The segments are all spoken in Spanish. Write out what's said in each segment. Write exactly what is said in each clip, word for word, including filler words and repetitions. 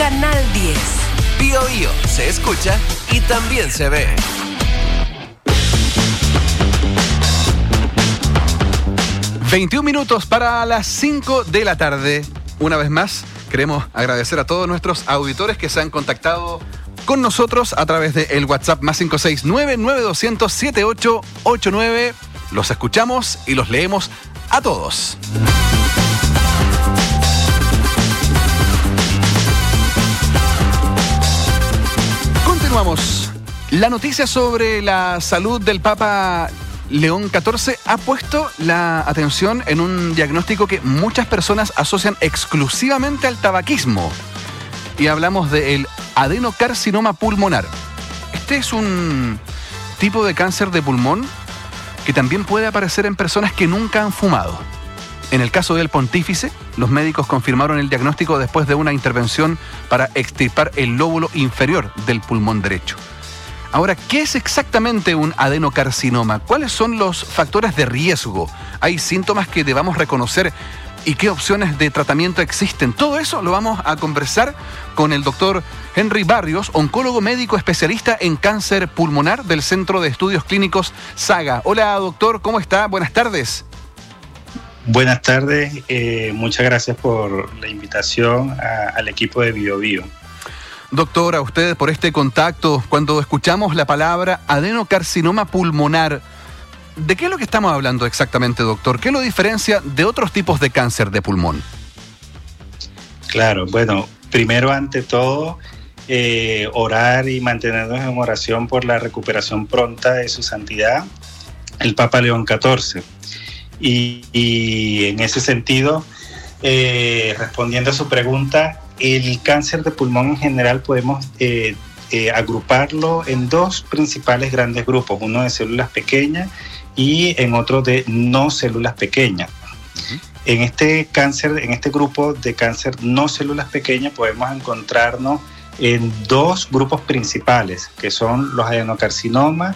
Canal diez. Bio Bio se escucha y también se ve. veintiún minutos para las cinco de la tarde. Una vez más, queremos agradecer a todos nuestros auditores que se han contactado con nosotros a través del WhatsApp más cinco seis nueve, nueve dos cero cero, siete ocho ocho nueve. Los escuchamos y los leemos a todos. Continuamos. La noticia sobre la salud del Papa León catorce ha puesto la atención en un diagnóstico que muchas personas asocian exclusivamente al tabaquismo. Y hablamos del adenocarcinoma pulmonar. Este es un tipo de cáncer de pulmón que también puede aparecer en personas que nunca han fumado. En el caso del pontífice, los médicos confirmaron el diagnóstico después de una intervención para extirpar el lóbulo inferior del pulmón derecho. Ahora, ¿qué es exactamente un adenocarcinoma? ¿Cuáles son los factores de riesgo? ¿Hay síntomas que debamos reconocer? ¿Y qué opciones de tratamiento existen? Todo eso lo vamos a conversar con el doctor Henry Barrios, oncólogo médico especialista en cáncer pulmonar del Centro de Estudios Clínicos Saga. Hola, doctor, ¿cómo está? Buenas tardes. Buenas tardes, eh, muchas gracias por la invitación a, al equipo de Bio Bio. Doctor, a usted por este contacto. Cuando escuchamos la palabra adenocarcinoma pulmonar, ¿de qué es lo que estamos hablando exactamente, doctor? ¿Qué lo diferencia de otros tipos de cáncer de pulmón? Claro, bueno, primero ante todo, eh, orar y mantenernos en oración por la recuperación pronta de su santidad, el Papa León catorce. Y, y en ese sentido, eh, respondiendo a su pregunta, el cáncer de pulmón en general podemos eh, eh, agruparlo en dos principales grandes grupos, uno de células pequeñas y en otro de no células pequeñas. Uh-huh. En este cáncer, en este grupo de cáncer no células pequeñas podemos encontrarnos en dos grupos principales, que son los adenocarcinomas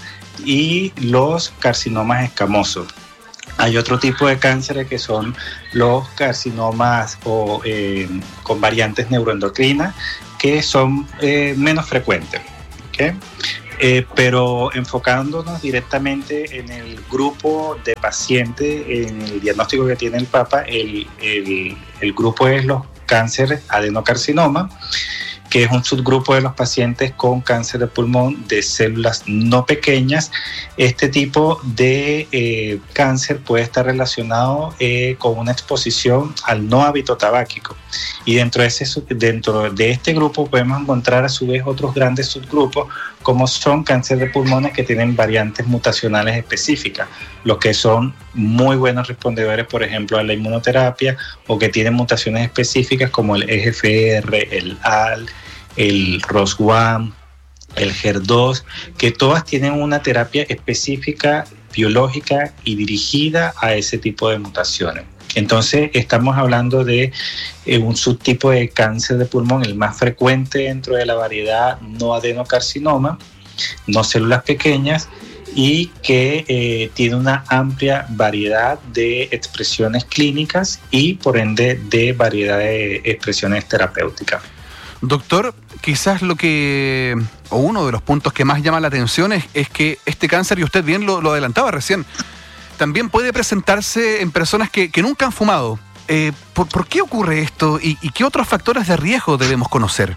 y los carcinomas escamosos. Hay otro tipo de cánceres que son los carcinomas o, eh, con variantes neuroendocrinas que son eh, menos frecuentes, ¿okay? Eh, pero enfocándonos directamente en el grupo de pacientes, en el diagnóstico que tiene el Papa, el, el, el grupo es los cánceres adenocarcinoma, que es un subgrupo de los pacientes con cáncer de pulmón de células no pequeñas. Este tipo de eh, cáncer puede estar relacionado eh, con una exposición al no hábito tabáquico. Y dentro de, ese, dentro de este grupo podemos encontrar a su vez otros grandes subgrupos, como son cáncer de pulmones que tienen variantes mutacionales específicas, los que son muy buenos respondedores, por ejemplo, a la inmunoterapia, o que tienen mutaciones específicas como el E G F R, el A L, el R O S uno, el H E R dos, que todas tienen una terapia específica, biológica y dirigida a ese tipo de mutaciones. Entonces, estamos hablando de eh, un subtipo de cáncer de pulmón, el más frecuente dentro de la variedad no adenocarcinoma, no células pequeñas, y que eh, tiene una amplia variedad de expresiones clínicas y, por ende, de variedad de expresiones terapéuticas. Doctor, quizás lo que, o uno de los puntos que más llama la atención es, es que este cáncer, y usted bien lo, lo adelantaba recién, también puede presentarse en personas que, que nunca han fumado. Eh, ¿por, ¿Por qué ocurre esto y, y qué otros factores de riesgo debemos conocer?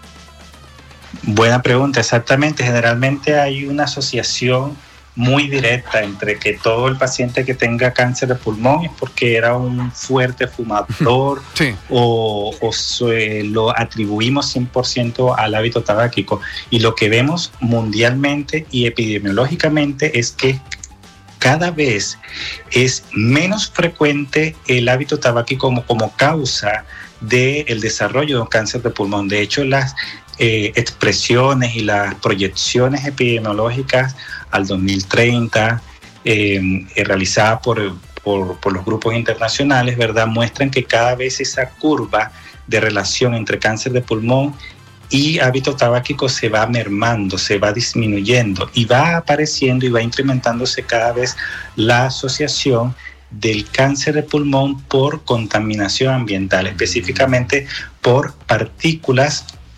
Buena pregunta, exactamente. Generalmente hay una asociación muy directa entre que todo el paciente que tenga cáncer de pulmón es porque era un fuerte fumador, sí, o, o se, lo atribuimos cien por ciento al hábito tabáquico. Y lo que vemos mundialmente y epidemiológicamente es que cada vez es menos frecuente el hábito tabáquico como, como causa del desarrollo de un cáncer de pulmón. De hecho, las eh, expresiones y las proyecciones epidemiológicas al dos mil treinta, eh, eh, realizadas por, por, por los grupos internacionales, ¿verdad?, muestran que cada vez esa curva de relación entre cáncer de pulmón y hábito tabáquico se va mermando, se va disminuyendo y va apareciendo y va incrementándose cada vez la asociación del cáncer de pulmón por contaminación ambiental, específicamente por partículas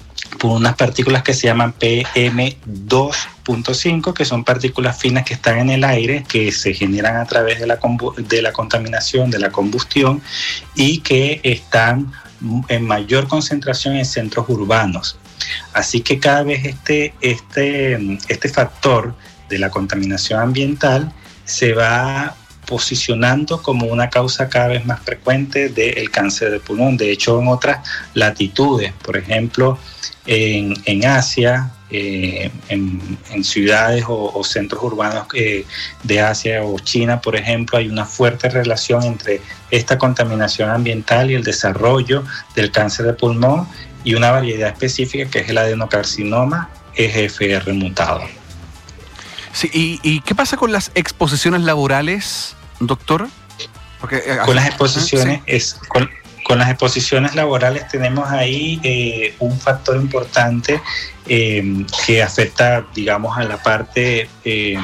por unas partículas que se llaman P M dos punto cinco, que son partículas finas que están en el aire, que se generan a través de la, de la contaminación, de la combustión, y que están en mayor concentración en centros urbanos. Así que cada vez este, este, este factor de la contaminación ambiental se va posicionando como una causa cada vez más frecuente del cáncer de pulmón. De hecho, en otras latitudes, por ejemplo, en, en Asia, eh, en, en ciudades o, o centros urbanos eh, de Asia o China, por ejemplo, hay una fuerte relación entre esta contaminación ambiental y el desarrollo del cáncer de pulmón, y una variedad específica que es el adenocarcinoma E G F R mutado. Sí, ¿y, ¿y qué pasa con las exposiciones laborales, doctor? Porque, eh, con las exposiciones ¿sí? es con, con las exposiciones laborales tenemos ahí eh, un factor importante eh, que afecta, digamos, a la parte eh,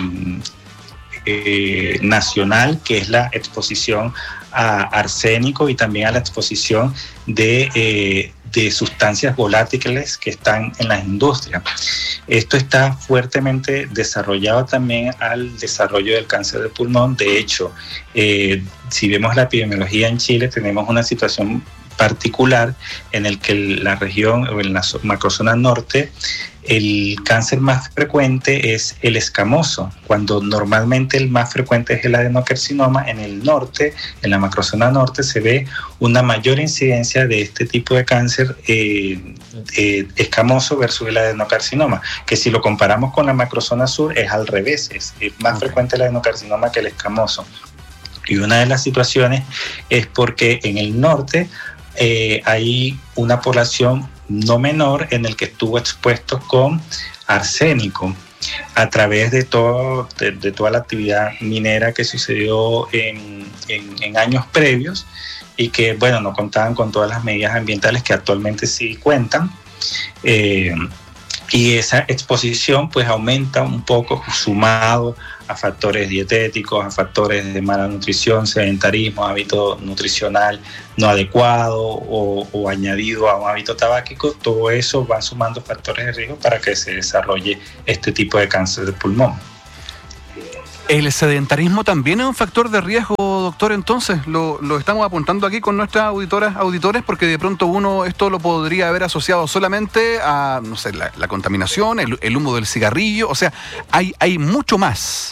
eh, nacional, que es la exposición a arsénico y también a la exposición de eh, de sustancias volátiles que están en las industrias. Esto está fuertemente desarrollado también al desarrollo del cáncer de pulmón. De hecho, eh, si vemos la epidemiología en Chile, tenemos una situación particular en el que la región o en la macrozona norte, el cáncer más frecuente es el escamoso, cuando normalmente el más frecuente es el adenocarcinoma. En el norte, en la macrozona norte, se ve una mayor incidencia de este tipo de cáncer eh, eh, escamoso versus el adenocarcinoma, que si lo comparamos con la macrozona sur es al revés, es, es más okay. frecuente el adenocarcinoma que el escamoso. Y una de las situaciones es porque en el norte eh, hay una población no menor en el que estuvo expuesto con arsénico a través de, todo, de, de toda la actividad minera que sucedió en, en, en años previos, y que, bueno, no contaban con todas las medidas ambientales que actualmente sí cuentan. Eh, y esa exposición pues aumenta un poco, sumado a factores dietéticos, a factores de mala nutrición, sedentarismo, hábito nutricional no adecuado o, o añadido a un hábito tabáquico. Todo eso va sumando factores de riesgo para que se desarrolle este tipo de cáncer de pulmón. ¿El sedentarismo también es un factor de riesgo, doctor? Entonces, lo, lo estamos apuntando aquí con nuestras auditoras, auditores, porque de pronto uno esto lo podría haber asociado solamente a, no sé, la, la contaminación, el, el humo del cigarrillo, o sea, hay, hay mucho más.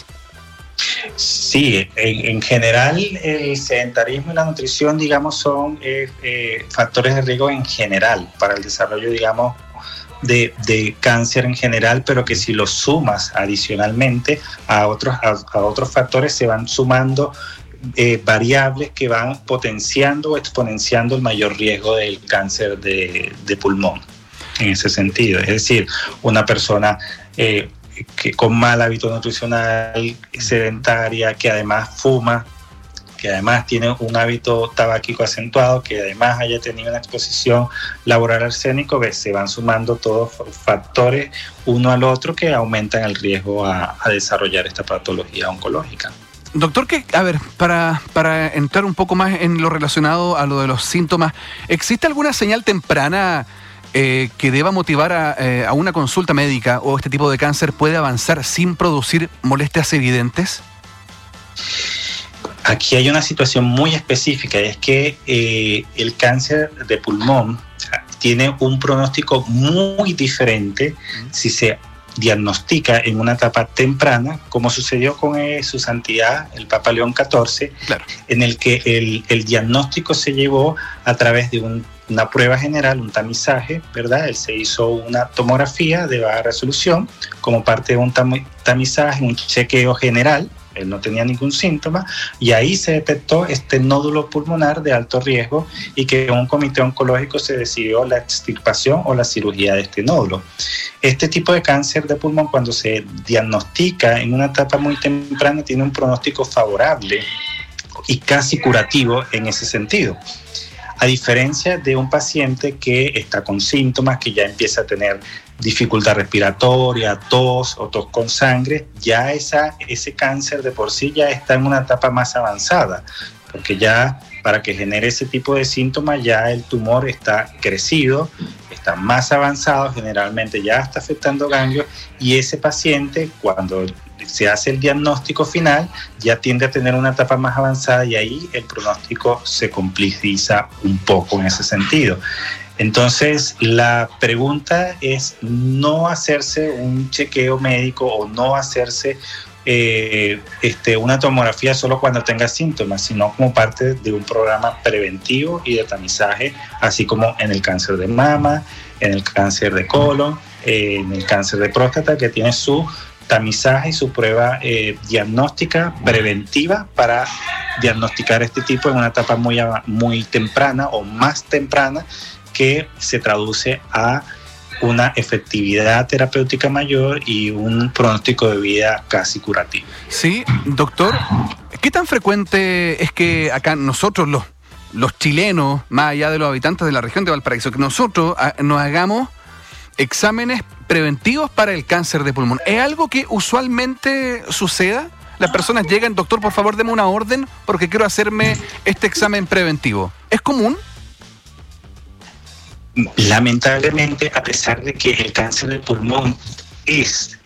Sí, en, en general el sedentarismo y la nutrición, digamos, son eh, eh, factores de riesgo en general para el desarrollo, digamos, De, de cáncer en general, pero que si lo sumas adicionalmente a otros, a, a otros factores, se van sumando eh, variables que van potenciando o exponenciando el mayor riesgo del cáncer de, de pulmón, en ese sentido. Es decir, una persona eh, que con mal hábito nutricional, sedentaria, que además fuma, que además tiene un hábito tabáquico acentuado, que además haya tenido una exposición laboral al arsénico, ves, se van sumando todos factores uno al otro que aumentan el riesgo a, a desarrollar esta patología oncológica. Doctor, que, a ver, para, para entrar un poco más en lo relacionado a lo de los síntomas, ¿existe alguna señal temprana eh, que deba motivar a, eh, a una consulta médica, o este tipo de cáncer puede avanzar sin producir molestias evidentes? Aquí hay una situación muy específica, y es que eh, el cáncer de pulmón tiene un pronóstico muy diferente si se diagnostica en una etapa temprana, como sucedió con eh, su santidad, el Papa León catorce, claro, en el que el, el diagnóstico se llevó a través de un, una prueba general, un tamizaje, ¿verdad? Él se hizo una tomografía de baja resolución como parte de un tam- tamizaje, un chequeo general. Él no tenía ningún síntoma, y ahí se detectó este nódulo pulmonar de alto riesgo, y que en un comité oncológico se decidió la extirpación o la cirugía de este nódulo. Este tipo de cáncer de pulmón, cuando se diagnostica en una etapa muy temprana, tiene un pronóstico favorable y casi curativo en ese sentido. A diferencia de un paciente que está con síntomas, que ya empieza a tener dificultad respiratoria, tos o tos con sangre, ya esa, ese cáncer de por sí ya está en una etapa más avanzada, porque ya para que genere ese tipo de síntomas, ya el tumor está crecido, está más avanzado, generalmente ya está afectando ganglios, y ese paciente, cuando se hace el diagnóstico final, ya tiende a tener una etapa más avanzada y ahí el pronóstico se complejiza un poco en ese sentido. Entonces, la pregunta es no hacerse un chequeo médico o no hacerse eh, este, una tomografía solo cuando tenga síntomas, sino como parte de un programa preventivo y de tamizaje, así como en el cáncer de mama, en el cáncer de colon, eh, en el cáncer de próstata, que tiene su tamizaje y su prueba eh, diagnóstica preventiva para diagnosticar este tipo en una etapa muy, muy temprana o más temprana, que se traduce a una efectividad terapéutica mayor y un pronóstico de vida casi curativo. Sí, doctor, ¿qué tan frecuente es que acá nosotros, los, los chilenos, más allá de los habitantes de la región de Valparaíso, que nosotros a, nos hagamos exámenes preventivos para el cáncer de pulmón? ¿Es algo que usualmente suceda? Las personas llegan, doctor, por favor, deme una orden porque quiero hacerme este examen preventivo. ¿Es común? Lamentablemente, a pesar de que el cáncer de pulmón es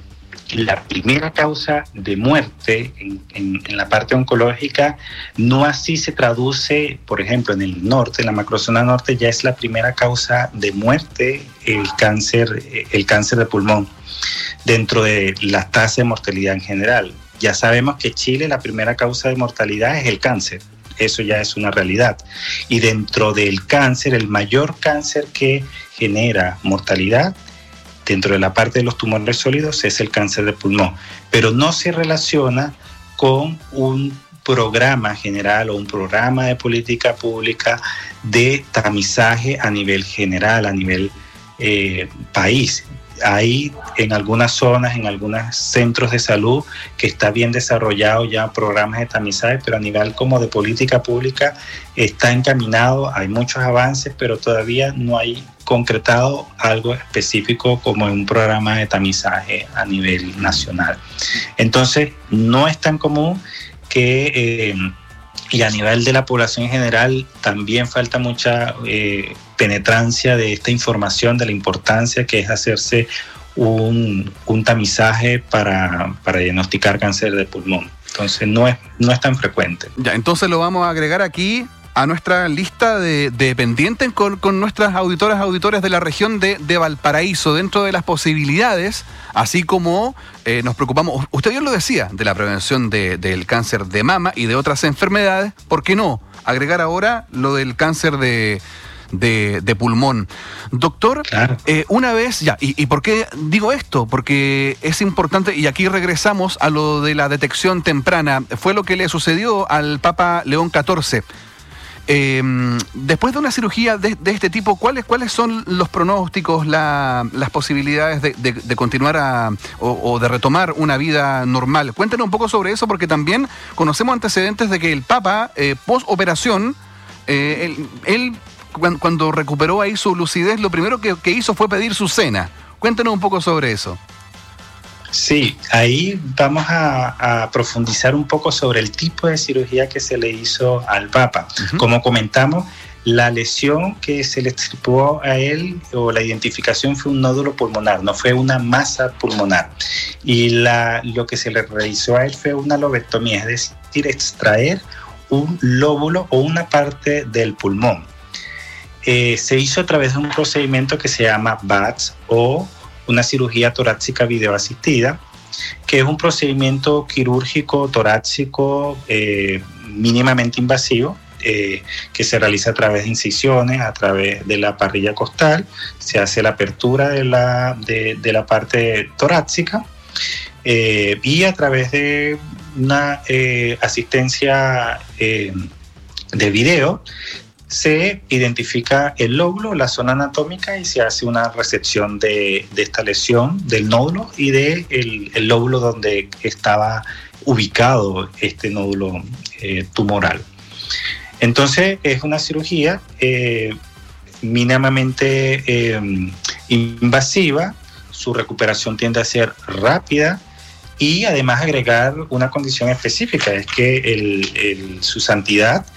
la primera causa de muerte en, en, en la parte oncológica, no así se traduce, por ejemplo, en el norte, en la macrozona norte, ya es la primera causa de muerte el cáncer, el cáncer de pulmón dentro de la tasa de mortalidad en general. Ya sabemos que Chile, la primera causa de mortalidad es el cáncer. Eso ya es una realidad. Y dentro del cáncer, el mayor cáncer que genera mortalidad dentro de la parte de los tumores sólidos es el cáncer de pulmón, pero no se relaciona con un programa general o un programa de política pública de tamizaje a nivel general, a nivel eh, país. Hay en algunas zonas, en algunos centros de salud que está bien desarrollado ya programas de tamizaje, pero a nivel como de política pública está encaminado, hay muchos avances, pero todavía no hay concretado algo específico como un programa de tamizaje a nivel nacional. Entonces, no es tan común que... Eh, y a nivel de la población en general también falta mucha eh, penetrancia de esta información, de la importancia que es hacerse un, un tamizaje para, para diagnosticar cáncer de pulmón. Entonces no es, no es tan frecuente. Ya, entonces lo vamos a agregar aquí a nuestra lista de, de pendientes con, con nuestras auditoras, auditores de la región de, de Valparaíso, dentro de las posibilidades, así como eh, nos preocupamos, usted bien lo decía, de la prevención de, del cáncer de mama y de otras enfermedades. ¿Por qué no agregar ahora lo del cáncer de, de, de pulmón? Doctor, claro. eh, una vez, ya, y, ¿y por qué digo esto? Porque es importante, y aquí regresamos a lo de la detección temprana. Fue lo que le sucedió al Papa León catorce. Eh, después de una cirugía de, de este tipo, ¿cuáles, cuáles son los pronósticos, la, las posibilidades de, de, de continuar a, o, o de retomar una vida normal? Cuéntenos un poco sobre eso, porque también conocemos antecedentes de que el Papa, eh, post-operación, eh, él, él cuando, cuando recuperó ahí su lucidez, lo primero que, que hizo fue pedir su cena. Cuéntenos un poco sobre eso. Sí, ahí vamos a, a profundizar un poco sobre el tipo de cirugía que se le hizo al Papa. Uh-huh. Como comentamos, la lesión que se le extirpó a él, o la identificación, fue un nódulo pulmonar, no fue una masa pulmonar. Y la, lo que se le realizó a él fue una lobectomía, es decir, extraer un lóbulo o una parte del pulmón. Eh, se hizo a través de un procedimiento que se llama B A T S, o una cirugía torácica videoasistida, que es un procedimiento quirúrgico torácico eh, mínimamente invasivo, eh, que se realiza a través de incisiones, a través de la parrilla costal. Se hace la apertura de la, de, de la parte torácica eh, y a través de una eh, asistencia eh, de video se identifica el lóbulo, la zona anatómica, y se hace una resección de, de esta lesión del nódulo y del de el lóbulo donde estaba ubicado este nódulo eh, tumoral. Entonces es una cirugía eh, mínimamente eh, invasiva, su recuperación tiende a ser rápida y además agregar una condición específica, es que el, el, su santidad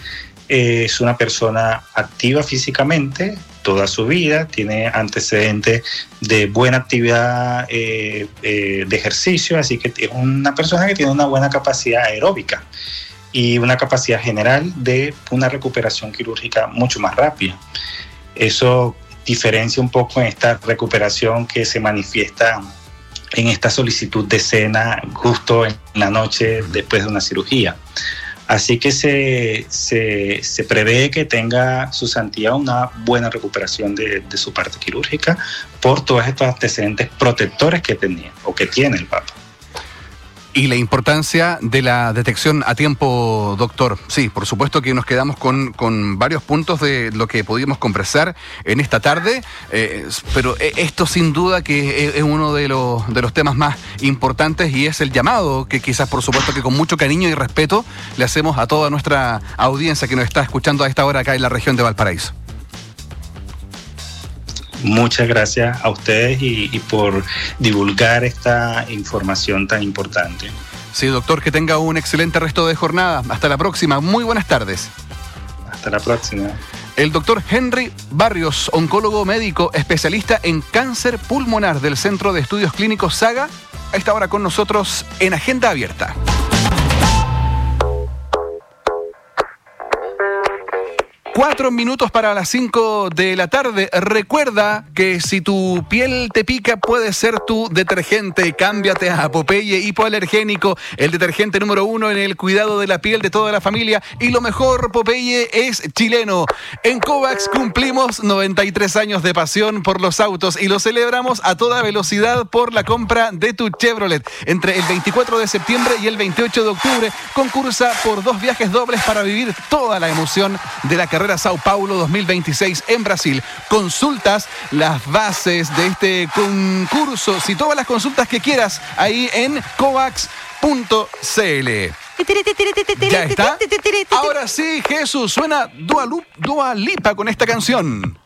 eh, es una persona activa físicamente toda su vida, tiene antecedentes de buena actividad eh, eh, de ejercicio, así que es una persona que tiene una buena capacidad aeróbica y una capacidad general de una recuperación quirúrgica mucho más rápida. Eso diferencia un poco en esta recuperación que se manifiesta en esta solicitud de cena justo en la noche después de una cirugía. Así que se, se, se prevé que tenga su santidad una buena recuperación de, de su parte quirúrgica por todos estos antecedentes protectores que tenía o que tiene el Papa. Y la importancia de la detección a tiempo, doctor. Sí, por supuesto que nos quedamos con, con varios puntos de lo que pudimos conversar en esta tarde, eh, pero esto sin duda que es uno de los, de los temas más importantes y es el llamado que quizás por supuesto que con mucho cariño y respeto le hacemos a toda nuestra audiencia que nos está escuchando a esta hora acá en la región de Valparaíso. Muchas gracias a ustedes y, y por divulgar esta información tan importante. Sí, doctor, que tenga un excelente resto de jornada. Hasta la próxima. Muy buenas tardes. Hasta la próxima. El doctor Henry Barrios, oncólogo médico, especialista en cáncer pulmonar del Centro de Estudios Clínicos Saga, a esta hora con nosotros en Agenda Abierta. Cuatro minutos para las cinco de la tarde. Recuerda que si tu piel te pica, puede ser tu detergente. Cámbiate a Popeye Hipoalergénico, el detergente número uno en el cuidado de la piel de toda la familia. Y lo mejor, Popeye es chileno. En Kovacs cumplimos noventa y tres años de pasión por los autos y lo celebramos a toda velocidad por la compra de tu Chevrolet. Entre el veinticuatro de septiembre y el veintiocho de octubre, concursa por dos viajes dobles para vivir toda la emoción de la carrera Sao Paulo dos mil veintiséis en Brasil. Consultas las bases de este concurso, si todas las consultas que quieras, ahí en kovacs punto c l. ¿Ya está? Ahora sí, Jesús, suena Dua Lu- Dua Lipa con esta canción.